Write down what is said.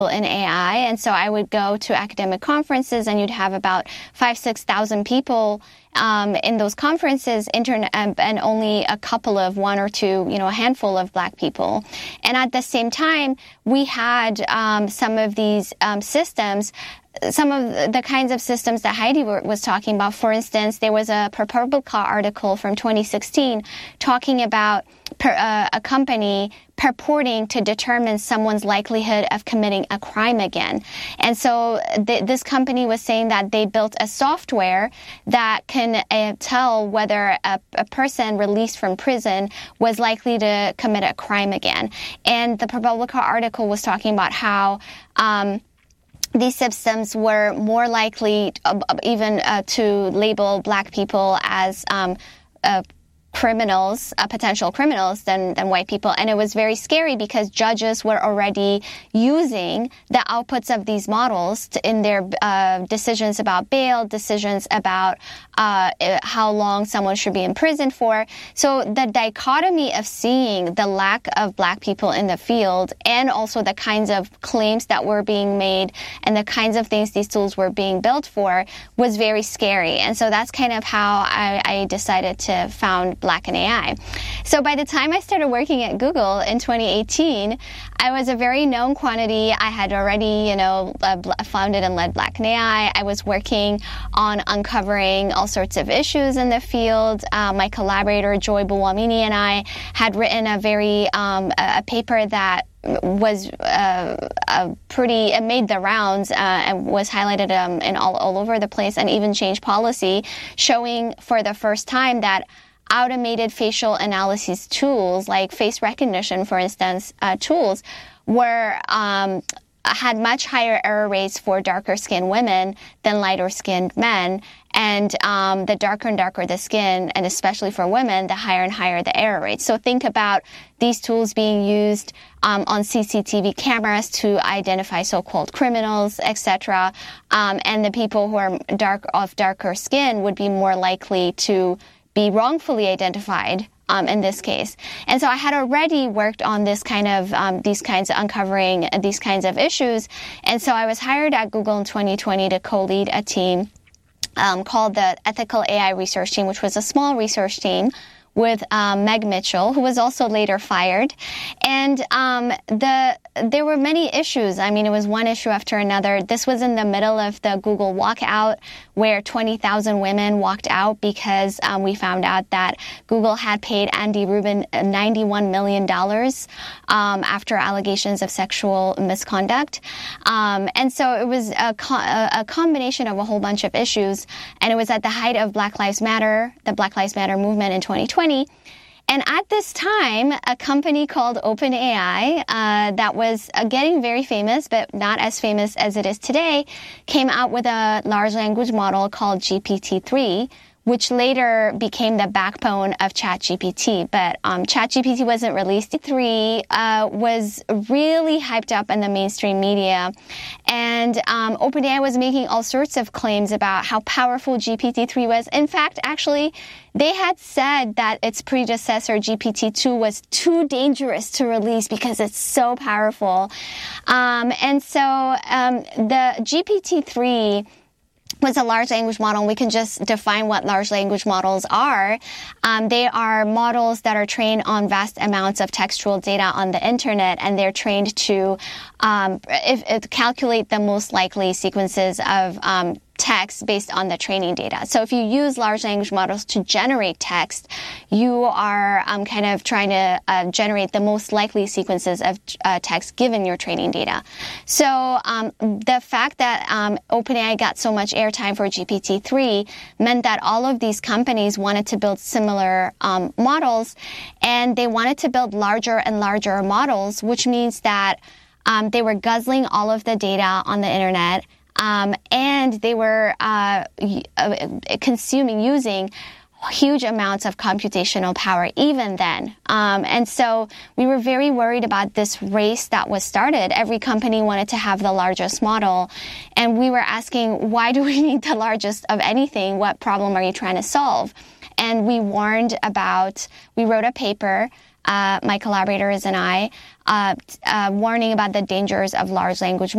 in AI. And so I would go to academic conferences and you'd have about 5,000-6,000 people in those conferences, and only a couple of one or two, a handful of Black people. And at the same time, we had some of these systems, some of the kinds of systems that Heidi was talking about. For instance, there was a ProPublica article from 2016 talking about a company purporting to determine someone's likelihood of committing a crime again. And so this company was saying that they built a software that can tell whether a person released from prison was likely to commit a crime again. And the ProPublica article was talking about how these systems were more likely even to label Black people as potential criminals than white people. And it was very scary because judges were already using the outputs of these models in their decisions about bail, decisions about how long someone should be in prison for. So the dichotomy of seeing the lack of Black people in the field and also the kinds of claims that were being made and the kinds of things these tools were being built for was very scary. And so that's kind of how I decided to found Black in AI. So by the time I started working at Google in 2018, I was a very known quantity. I had already, founded and led Black in AI. I was working on uncovering all sorts of issues in the field. My collaborator, Joy Buolamwini, and I had written a paper that was it made the rounds and was highlighted in all over the place and even changed policy, showing for the first time that automated facial analysis tools, like face recognition, for instance, tools, had much higher error rates for darker-skinned women than lighter-skinned men. And the darker and darker the skin, and especially for women, the higher and higher the error rates. So think about these tools being used on CCTV cameras to identify so-called criminals, etc. And the people who are darker skin would be more likely to be wrongfully identified in this case. And so I had already worked on this kind of uncovering these kinds of issues. And so I was hired at Google in 2020 to co-lead a team called the Ethical AI Research Team, which was a small research team with Meg Mitchell, who was also later fired. And there were many issues. I mean, it was one issue after another. This was in the middle of the Google walkout, where 20,000 women walked out because we found out that Google had paid Andy Rubin $91 million after allegations of sexual misconduct. And so it was a combination of a whole bunch of issues. And it was at the height of Black Lives Matter, the Black Lives Matter movement in 2020. And at this time, a company called OpenAI, that was getting very famous, but not as famous as it is today, came out with a large language model called GPT-3, which later became the backbone of ChatGPT. But ChatGPT wasn't released. 3 was really hyped up in the mainstream media. And OpenAI was making all sorts of claims about how powerful GPT-3 was. In fact, actually, they had said that its predecessor, GPT-2, was too dangerous to release because it's so powerful. And so the GPT-3 was a large language model. We can just define what large language models are. They are models that are trained on vast amounts of textual data on the internet, and they're trained to calculate the most likely sequences of text based on the training data. So if you use large language models to generate text, you are kind of trying to generate the most likely sequences of text given your training data. So the fact that OpenAI got so much airtime for GPT-3 meant that all of these companies wanted to build similar models, and they wanted to build larger and larger models, which means that they were guzzling all of the data on the internet. And they were using huge amounts of computational power even then. And so we were very worried about this race that was started. Every company wanted to have the largest model. And we were asking, why do we need the largest of anything? What problem are you trying to solve? And we wrote a paper, my collaborators and I, warning about the dangers of large language